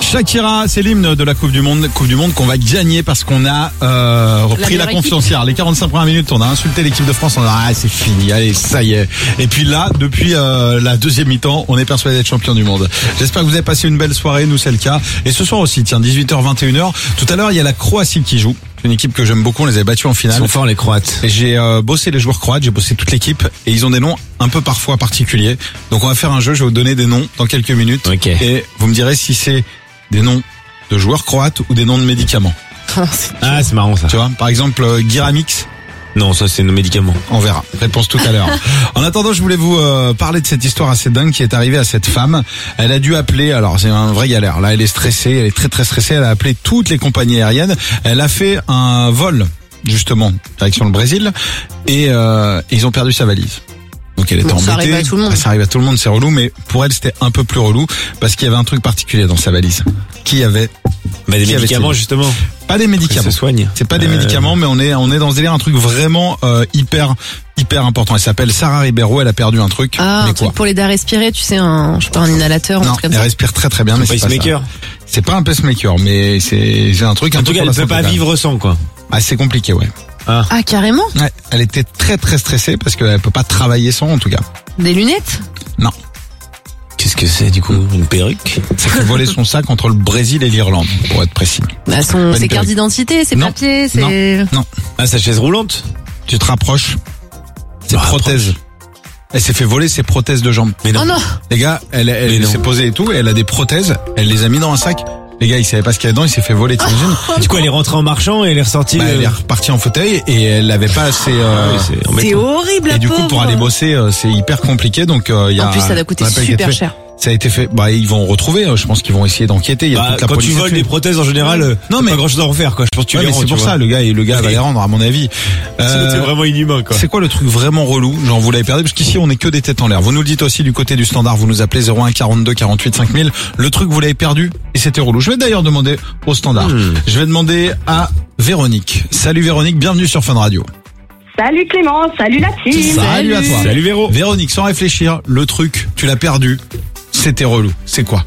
Shakira, c'est l'hymne de la Coupe du Monde qu'on va gagner parce qu'on a repris la confiance hier. Les 45 premières minutes, on a insulté l'équipe de France, on a dit c'est fini, allez ça y est. Et puis là, depuis la deuxième mi-temps, on est persuadé d'être champion du monde. J'espère que vous avez passé une belle soirée, nous c'est le cas. Et ce soir aussi, tiens, 18h, 21h. Tout à l'heure, il y a la Croatie qui joue. Une équipe que j'aime beaucoup, on les avait battus en finale. Ils sont forts les Croates. Et j'ai bossé les joueurs croates, j'ai bossé toute l'équipe et ils ont des noms un peu parfois particuliers. Donc on va faire un jeu, je vais vous donner des noms dans quelques minutes. Okay. Et vous me direz si c'est des noms de joueurs croates ou des noms de médicaments. Ah, c'est marrant ça. Tu vois, par exemple, Giramix. Non, ça c'est nos médicaments. On verra. Réponse tout à l'heure. En attendant, je voulais vous parler de cette histoire assez dingue qui est arrivée à cette femme. Elle a dû appeler, alors c'est un vrai galère. Là, elle est stressée, elle est très très stressée. Elle a appelé toutes les compagnies aériennes. Elle a fait un vol, justement, direction le Brésil. Et ils ont perdu sa valise. Donc elle était embêtée. Ça arrive à tout le monde. Ça arrive à tout le monde, c'est relou. Mais pour elle, c'était un peu plus relou parce qu'il y avait un truc particulier dans sa valise. Qui avait des médicaments justement. Pas des médicaments. Ça se soigne. C'est pas des médicaments, mais on est dans ce délire, un truc vraiment hyper important. Elle s'appelle Sarah Ribeiro. Elle a perdu un truc. Ah, mais un truc pour l'aider à respirer, tu sais, un inhalateur, non, un truc comme elle ça. respire très très bien, mais c'est pas pacemaker. ça. C'est pas un pacemaker, mais c'est un truc. En tout cas, elle peut pas vivre sans quoi. Ah, c'est compliqué, ouais. Ah, carrément. Ouais, elle était très très stressée parce qu'elle peut pas travailler sans, en tout cas. Des lunettes? Non. Qu'est-ce que c'est du coup? Une perruque? Ça fait voler son sac entre le Brésil et l'Irlande, pour être précis. Bah, ses cartes d'identité, ses papiers, Non. Ah, sa chaise roulante? Tu te rapproches. Ses prothèses. Elle s'est fait voler ses prothèses de jambes. Mais non. Oh non. Les gars, elle s'est posée et tout, et elle a des prothèses, elle les a mis dans un sac. Les gars, ils savaient pas ce qu'il y avait dedans, il s'est fait voler, t'imagines? Du coup, elle est rentrée en marchant et elle est ressortie. Elle est repartie en fauteuil et elle avait pas assez. C'est horrible, la pauvre. Et du coup, pour aller bosser, c'est hyper compliqué. Donc, il y a. En plus, ça doit coûter super cher. Ça a été fait. Bah, ils vont retrouver. Je pense qu'ils vont essayer d'enquêter. Il y a toute la quand police tu voles des prothèses en général, non mais pas grand chose à refaire quoi. Je pense que tu les mais rends, c'est pour ça. Le gars va les rendre à mon avis. C'est vraiment inhumain quoi. C'est quoi le truc vraiment relou? Genre vous l'avez perdu parce qu'ici on est que des têtes en l'air. Vous nous le dites aussi du côté du standard. Vous nous appelez 01 42 48 5000. Le truc vous l'avez perdu et c'était relou. Je vais d'ailleurs demander au standard. Je vais demander à Véronique. Salut Véronique, bienvenue sur Fun Radio. Salut Clément, salut la team. Salut à toi. Salut Véro. Véronique, sans réfléchir, le truc, tu l'as perdu. C'était relou. C'est quoi?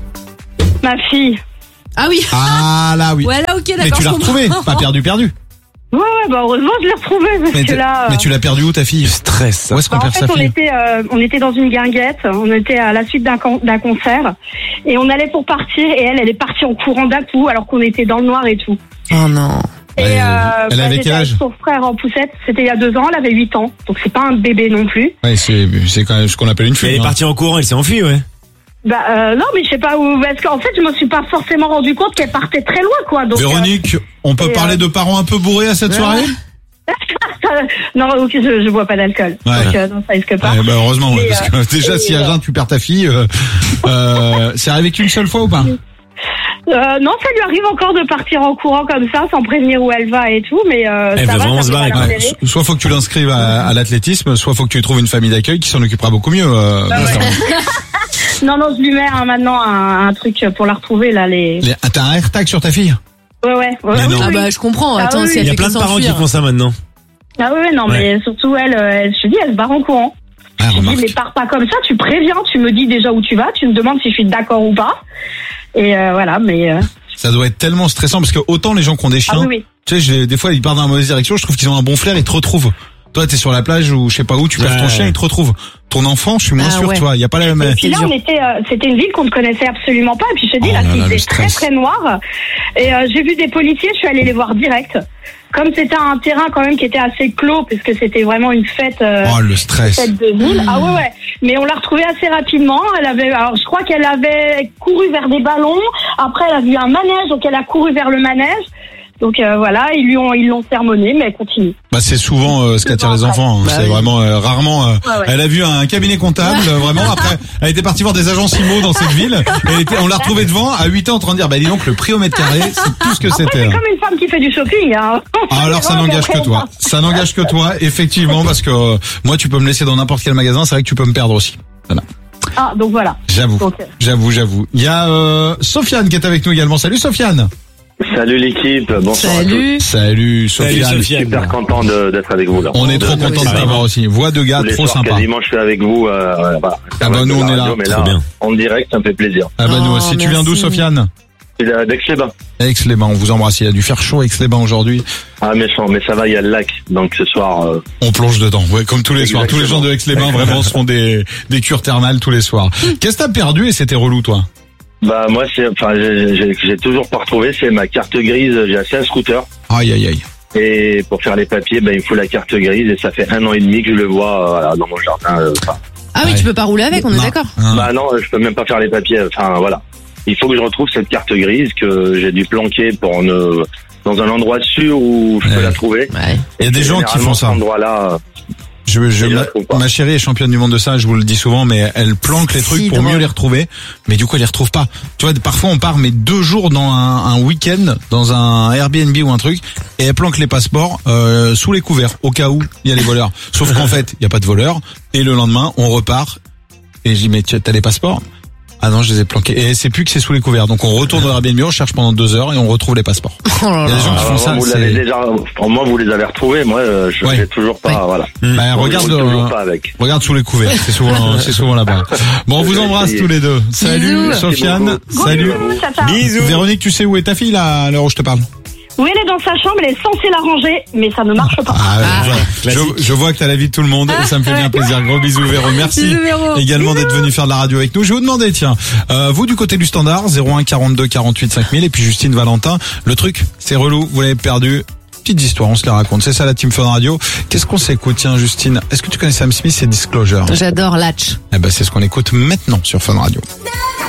Ma fille. Ah oui. Ah là oui. Ouais là ok d'accord. Mais tu l'as retrouvé, pas perdu. Ouais, bah heureusement je l'ai retrouvée parce que là. Mais tu l'as perdu où ta fille? Stress. Où est-ce qu'on perd sa fille? on était dans une guinguette, on était à la suite d'un concert et on allait pour partir et elle est partie en courant d'un coup alors qu'on était dans le noir et tout. Oh non. Et elle avait quel âge? Son frère en poussette, c'était il y a 2 ans, elle avait 8 ans, donc c'est pas un bébé non plus. Ouais, c'est quand même ce qu'on appelle une fuite. Elle est partie en courant, elle s'est enfuie, ouais. Bah non, mais je sais pas où, parce qu'en fait je me suis pas forcément rendu compte qu'elle partait très loin quoi. Donc, Véronique, on peut parler de parents un peu bourrés à cette soirée? non, je bois pas d'alcool, ouais. Donc non, ça risque pas. Ouais, bah heureusement, parce que déjà si à jeun tu perds ta fille, c'est arrivé qu'une seule fois ou pas? Non, ça lui arrive encore de partir en courant comme ça, sans prévenir où elle va et tout, mais elle ça va va. Vraiment se barrer. Ouais, soit faut que tu l'inscrives à l'athlétisme, soit faut que tu trouves une famille d'accueil qui s'en occupera beaucoup mieux. Non, je lui mets maintenant un truc pour la retrouver là. T'as un AirTag sur ta fille? Ouais. Ah bah je comprends. Ah, Attends, oui, si elle il y a fait plein que de parents qui s'enfuir. font ça maintenant. Ah ouais, non, mais surtout elle, je te dis, elle se barre en courant. Ah, Je dis, mais pars pas comme ça, tu préviens, tu me dis déjà où tu vas, tu me demandes si je suis d'accord ou pas. Et voilà, mais... Ça doit être tellement stressant parce que autant les gens qui ont des chiens, Ah oui. tu sais, des fois ils partent dans la mauvaise direction, je trouve qu'ils ont un bon flair, ils te retrouvent. Toi, t'es sur la plage ou je sais pas où, tu perds ton chien, il te retrouve. Ton enfant, je suis moins sûr, tu vois, il y a pas la même. Et puis là, c'était une ville qu'on ne connaissait absolument pas. Et puis je te dis, là, il faisait très très noir. Et j'ai vu des policiers, je suis allée les voir direct. Comme c'était un terrain quand même qui était assez clos, parce que c'était vraiment une fête. Le stress. Fête de ville. Ah ouais. Mais on l'a retrouvée assez rapidement. Alors je crois qu'elle avait couru vers des ballons. Après, elle a vu un manège, donc elle a couru vers le manège. Donc voilà, ils l'ont sermonné, mais elle continue. Bah c'est souvent ce qu'attirent les enfants. Hein. C'est vraiment rarement. Elle a vu un cabinet comptable, vraiment. Après, elle était partie voir des agents IMO dans cette ville. On l'a retrouvée devant à 8 ans en train de dire, bah dis donc le prix au mètre carré, c'est tout ce que c'était. C'est comme une femme qui fait du shopping. Hein. Alors ça n'engage que toi. Ça n'engage que toi, effectivement, parce que moi tu peux me laisser dans n'importe quel magasin, c'est vrai que tu peux me perdre aussi. Voilà. Ah donc voilà. J'avoue. Il y a Sofiane qui est avec nous également. Salut Sofiane. Salut l'équipe, bonsoir à tous. Salut Sofiane. Super content d'être avec vous là. On est trop content de t'avoir aussi. Voix de gars trop sympa. Quasiment je suis avec vous. Voilà. Ah bah nous on est là. Mais là, en direct, ça me fait plaisir. Ah bah nous aussi. Tu viens d'où Sofiane? Il est d'Aix-les-Bains. Aix-les-Bains, on vous embrasse. Il a dû faire chaud à Aix-les-Bains aujourd'hui. Ah, méchant, mais ça va, il y a le lac. Donc ce soir... On plonge dedans, ouais, comme tous les soirs. Tous les gens de Aix-les-Bains vraiment se font des cures thermales tous les soirs. Qu'est-ce que t'as perdu et c'était relou, toi? Bah moi, j'ai toujours pas retrouvé. C'est ma carte grise. J'ai acheté un scooter. Aïe, aïe, aïe. Et pour faire les papiers, il me faut la carte grise. Et ça fait 1 an et demi que je le vois voilà, dans mon jardin. Ah oui, tu peux pas rouler avec, on est d'accord. Bah non, je peux même pas faire les papiers. Enfin voilà. Il faut que je retrouve cette carte grise que j'ai dû planquer dans un endroit sûr où je peux la trouver. Ouais. Il y a des gens qui font ça. Cet endroit-là. Ma chérie est championne du monde de ça, je vous le dis souvent, mais elle planque les trucs pour mieux les retrouver. Mais du coup, elle les retrouve pas. Tu vois, parfois on part, mais 2 jours dans un week-end, dans un Airbnb ou un truc, et elle planque les passeports sous les couverts, au cas où il y a les voleurs. Sauf qu'en fait, il y a pas de voleurs. Et le lendemain, on repart. Et je dis, mais t'as les passeports? Ah non, je les ai planqués. Et c'est plus que c'est sous les couverts. Donc on retourne dans Airbnb, on cherche pendant 2 heures et on retrouve les passeports. Il y a des gens qui font ça. Vous l'avez déjà, pour moi, vous les avez retrouvés. Moi, je l'ai toujours pas, voilà. Bah, regarde sous les couverts. C'est souvent là-bas. Bon, on vous embrasse tous les deux. Salut, Bisous. Sofiane. Salut. Bisous. Véronique, tu sais où est ta fille, là, à l'heure où je te parle? Oui, elle est dans sa chambre, elle est censée la ranger, mais ça ne marche pas. Je vois que t'as la vie de tout le monde et ça me fait bien plaisir. Gros bisous, Véro. Merci Bisous, Véro. également d'être venu faire de la radio avec nous. Je vais vous demander, tiens, vous du côté du standard, 01 42 48 5000 et puis Justine Valentin. Le truc, c'est relou, vous l'avez perdu. Petites histoires, on se les raconte. C'est ça la Team Fun Radio. Qu'est-ce qu'on s'écoute? Tiens, Justine, est-ce que tu connais Sam Smith et Disclosure? J'adore Latch. Eh ben, c'est ce qu'on écoute maintenant sur Fun Radio.